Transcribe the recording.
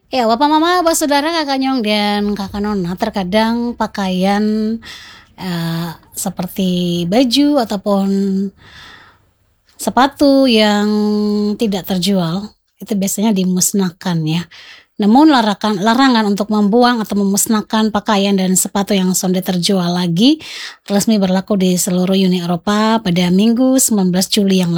Ya, Bapak Mama, Bapak Saudara, Kakak Nyong dan Kakak Nona, terkadang pakaian seperti baju ataupun sepatu yang tidak terjual itu biasanya dimusnahkan ya. Namun larangan untuk membuang atau memusnahkan pakaian dan sepatu yang sudah terjual lagi resmi berlaku di seluruh Uni Eropa pada Minggu 19 Juli yang